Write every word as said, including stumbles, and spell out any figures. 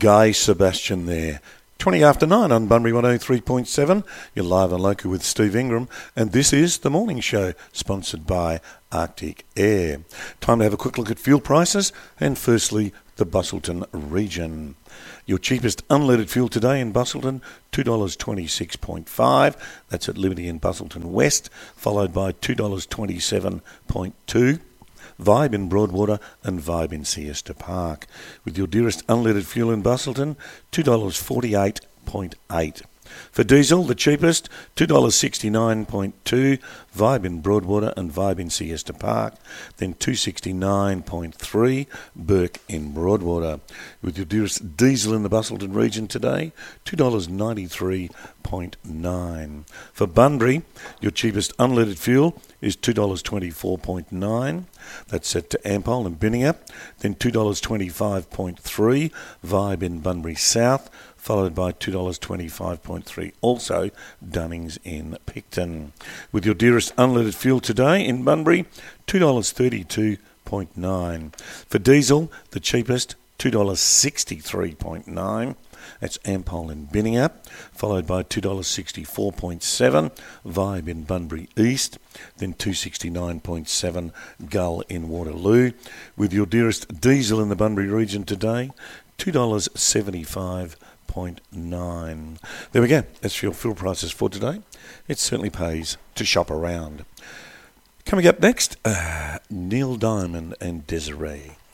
Guy Sebastian there. twenty after nine on Bunbury one oh three point seven. You're live on local with Steve Ingram, and this is The Morning Show, sponsored by Arctic Air. Time to have a quick look at fuel prices, and firstly, the Busselton region. Your cheapest unleaded fuel today in Busselton, two dollars twenty-six point five. That's at Liberty in Busselton West, followed by two dollars twenty-seven point two. Vibe in Broadwater and Vibe in Siesta Park. With your dearest unleaded fuel in Busselton, two dollars forty-eight point eight. For diesel, the cheapest, two dollars sixty-nine point two, Vibe in Broadwater and Vibe in Siesta Park, then two dollars sixty-nine point three, Burke in Broadwater. With your dearest diesel in the Busselton region today, two dollars ninety-three point nine. For Bunbury, your cheapest unleaded fuel is two dollars twenty-four point nine. That's set to Ampol and Binnia, then two dollars twenty-five point three, Vibe in Bunbury South, followed by two dollars twenty-five point three, also Dunnings in Picton. With your dearest unleaded fuel today in Bunbury, two dollars thirty-two point nine. For diesel, the cheapest, two dollars sixty-three point nine. That's Ampol in Binnia, followed by two dollars sixty-four point seven, Vibe in Bunbury East, then two dollars sixty-nine point seven, Gull in Waterloo. With your dearest diesel in the Bunbury region today, two dollars seventy-five point nine. There we go. That's your fuel prices for today. It certainly pays to shop around. Coming up next, uh, Neil Diamond and Desiree.